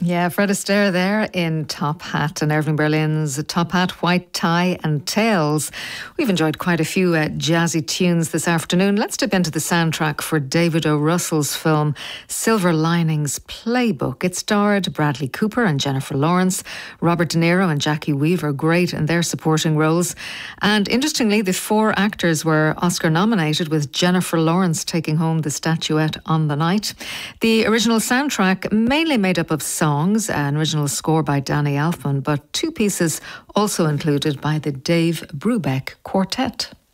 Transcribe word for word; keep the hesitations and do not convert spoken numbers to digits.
Yeah, Fred Astaire there in Top Hat, and Irving Berlin's Top Hat, White Tie and Tails. We've enjoyed quite a few uh, jazzy tunes this afternoon. Let's dip into the soundtrack for David O. Russell's film Silver Linings Playbook. It starred Bradley Cooper and Jennifer Lawrence, Robert De Niro and Jackie Weaver, great in their supporting roles. And interestingly, the four actors were Oscar nominated, with Jennifer Lawrence taking home the statuette on the night. The original soundtrack mainly made up of songs, an original score by Danny Elfman, but two pieces also included by the Dave Brubeck Quartet.